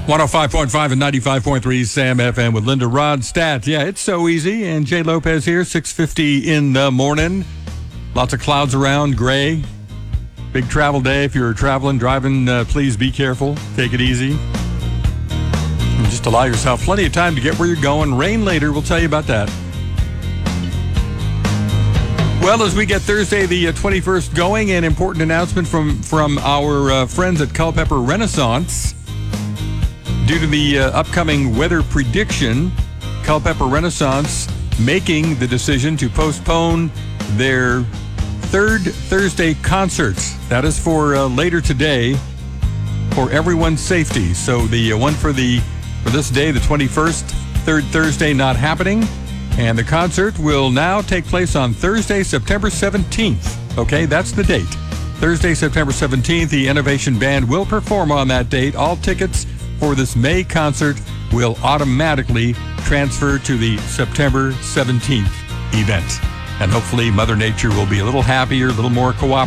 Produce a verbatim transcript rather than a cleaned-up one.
one oh five point five and ninety-five point three Sam F M with Linda Rodstadt. Yeah, it's so easy. And Jay Lopez here, six fifty in the morning. Lots of clouds around, gray. Big travel day. If you're traveling, driving, uh, please be careful. Take it easy. And just allow yourself plenty of time to get where you're going. Rain later, we'll tell you about that. Well, as we get Thursday the uh, twenty-first going, an important announcement from, from our uh, friends at Culpeper Renaissance. Due to the uh, upcoming weather prediction, Culpeper Renaissance making the decision to postpone their third Thursday concerts. That is for uh, later today for everyone's safety. So the uh, one for the for this day, the twenty-first, third Thursday, not happening. And the concert will now take place on Thursday, September seventeenth. Okay, that's the date. Thursday, September seventeenth, the Innovation Band will perform on that date. All tickets for this May concert will automatically transfer to the September seventeenth event. And hopefully Mother Nature will be a little happier, a little more cooperative.